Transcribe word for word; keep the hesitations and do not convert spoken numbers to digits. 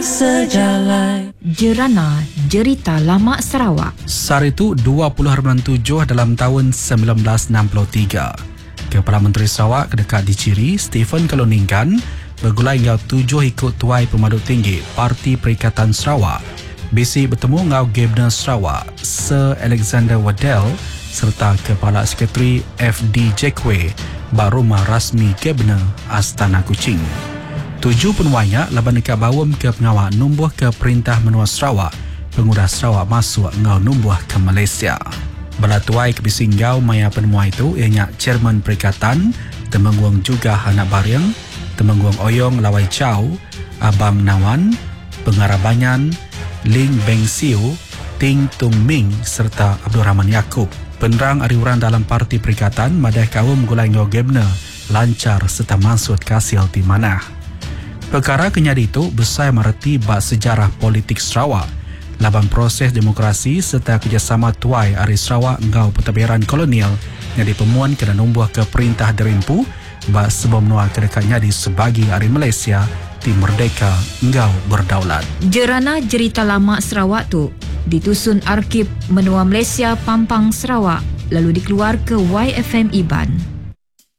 sejalan. Jerana Jerita Lama Sarawak. Sehari itu dua puluh hari bulan tujuh dalam tahun sembilan belas enam puluh tiga. Kepala Menteri Sarawak kedekat diciri Stephen Kaloningkan bergulai hingga tujuh ikut tuai Pemaduk Tinggi Parti Perikatan Sarawak. Bisi bertemu ngau Gubernur Sarawak Sir Alexander Waddell serta Kepala Sekretari F D Jackway bak rumah rasmi Gubernur Astana Kuching. Tujuh penuainya laban dekat bawam ke pengawal numbuh ke Perintah Menua Sarawak, pengudah Sarawak masuk ngau numbuh ke Malaysia. Bala tuai ke bisinggau maya penemuan itu ianya Chairman Perikatan, Temenggung juga Anak Baryang, Temenggung Oyong Lawai Chow, Abang Nawan, Pengarah Banyan, Ling Beng Siu, Ting Tung Ming serta Abdul Rahman Yaakob. Penerang ariuran dalam Parti Perikatan madai kaum gulai ngau Gubernur lancar serta maksud kasil di mana. Perkara kenyadi itu besar mereti bak sejarah politik Sarawak, laban proses demokrasi serta kerjasama tuai Ari Sarawak ngau pentadbiran kolonial yang dipemuan kena numbuh ke Perintah Derimpu bak sebelum menua kedekatnya di sebagi Ari Malaysia di merdeka ngau berdaulat. Jerana Jerita Lama Sarawak tu ditusun Arkib Menua Malaysia Pampang Sarawak lalu dikeluar ke Y F M Iban.